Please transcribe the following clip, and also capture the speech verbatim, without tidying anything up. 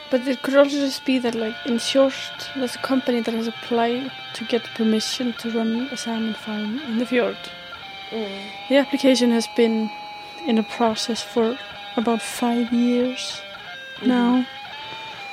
But it could also just be that, like, in short, there's a company that has applied to get permission to run a salmon farm in the fjord. Mm. The application has been in a process for about five years Mm-hmm. now.